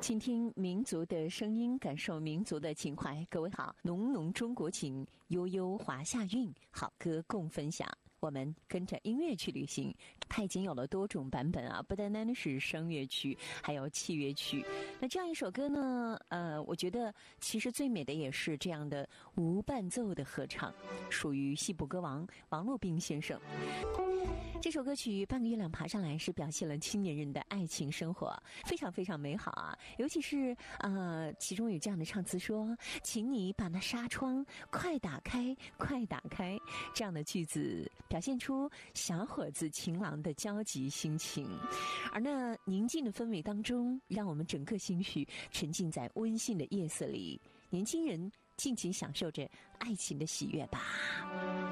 倾听民族的声音，感受民族的情怀。各位好，浓浓中国情，悠悠华夏韵，好歌共分享。我们跟着音乐去旅行，它已经有了多种版本啊，不单单是声乐曲，还有器乐曲。那这样一首歌呢，我觉得其实最美的也是这样的无伴奏的合唱，属于戏骨歌王王洛宾先生。这首歌曲《半个月亮爬上来》是表现了青年人的爱情生活，非常非常美好啊！尤其是其中有这样的唱词说：“请你把那纱窗快打开，快打开。”这样的句子表现出小伙子情郎的焦急心情，而那宁静的氛围当中，让我们整个心绪沉浸在温馨的夜色里。年轻人尽情享受着爱情的喜悦吧。